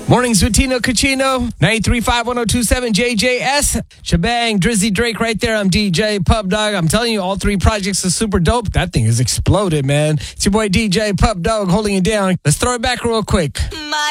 Mornings with Tino Cucino, 93.5-1027 JJS. Shebang, Drizzy Drake right there. I'm DJ Pub Dog. I'm telling you, all three projects are super dope. That thing has exploded, man. It's your boy DJ Pub Dog holding it down. Let's throw it back real quick.